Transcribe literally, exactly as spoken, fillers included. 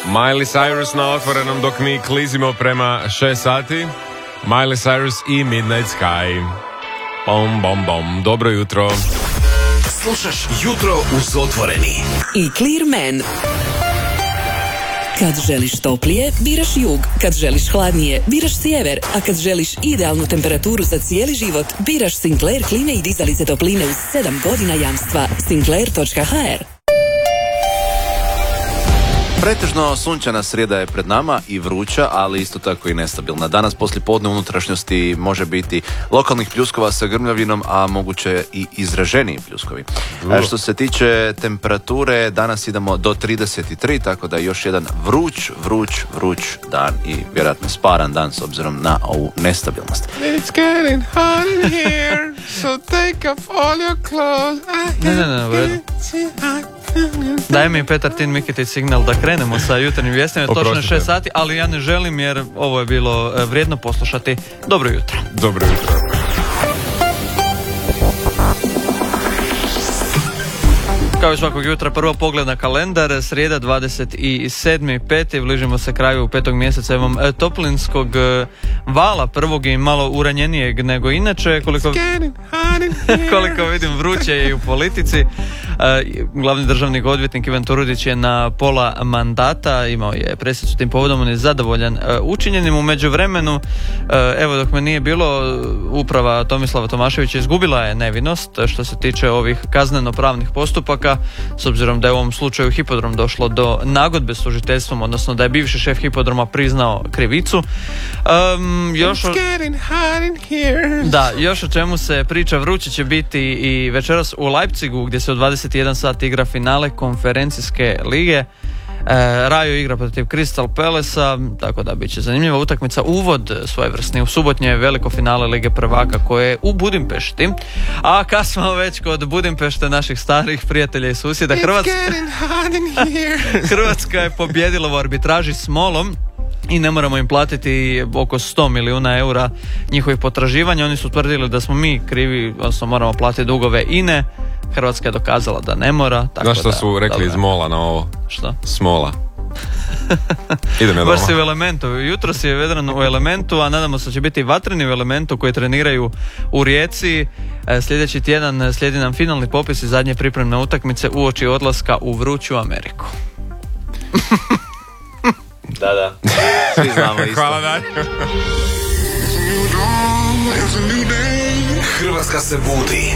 Miley Cyrus na otvorenom dok mi klizimo prema šest sati. Miley Cyrus i Midnight Sky. Bom, bom, bom. Dobro jutro. Slušaš Jutro uz Otvoreni i Clearman. Kad želiš toplije, biraš jug. Kad želiš hladnije, biraš sjever. A kad želiš idealnu temperaturu za cijeli život, biraš Sinclair klime i dizalice topline uz sedam godina jamstva. Sinclair točka ha er. Pretežno sunčana srijeda je pred nama i vruća, ali isto tako i nestabilna. Danas poslijepodne unutrašnjosti može biti lokalnih pljuskova sa grmljavinom, a moguće i izraženiji pljuskovi. A što se tiče temperature, danas idemo do trideset tri, tako da još jedan vruć, vruć, vruć dan i vjerojatno sparan dan s obzirom na ovu nestabilnost. It's getting hot in here, so take off all your clothes. Ne, ne, ne, u redu. Daj mi Petar Tin Miketić signal da krenemo sa jutarnjim vijestima, točno je šest sati, ali ja ne želim jer ovo je bilo vrijedno poslušati. Dobro jutro. Dobro jutro. Kao i svakog jutra, prvo pogled na kalendar, srijeda dvadeset sedmi peti bližimo se kraju petog mjeseca evom toplinskog vala, prvog i malo uranjenijeg nego inače, koliko, koliko vidim vruće je i u politici. Glavni državni odvjetnik Ivan Turudić je na pola mandata, imao je presicu tim povodom, on je zadovoljan učinjenim. U međuvremenu, evo dok me nije bilo, uprava Tomislava Tomaševića izgubila je nevinost što se tiče ovih kazneno-pravnih postupaka, s obzirom da je u ovom slučaju Hipodrom došlo do nagodbe s tužiteljstvom, odnosno da je bivši šef Hipodroma priznao krivicu. Um, još o... Da, još o čemu se priča, vruće će biti i večeras u Leipzigu, gdje se u dvadeset jedan sat igra finale konferencijske lige. E, Rajo igra protiv Crystal Palacea, tako da bit će zanimljiva utakmica. Uvod svojevrsni u subotnje veliko finale Lige prvaka koje je u Budimpešti. A kad smo već kod Budimpešte, naših starih prijatelja i susjeda, Hrvatska, Hrvatska je pobjedila u arbitraži s Molom i ne moramo im platiti oko sto milijuna eura njihovih potraživanja. Oni su tvrdili da smo mi krivi, odnosno moramo platiti dugove I N E. Hrvatska je dokazala da ne mora. Znaš što su rekli iz Mola na ovo? Što? Smola. Idem ja doma. Baš si u elementu. Jutro si je vedran u elementu, a nadamo se da će biti vatreni u elementu koji treniraju u Rijeci. Sljedeći tjedan slijedi nam finalni popis i zadnje pripremne utakmice uoči odlaska u vruću Ameriku. Da, da. Svi znamo isto. Hvala, da. Hrvatska se budi.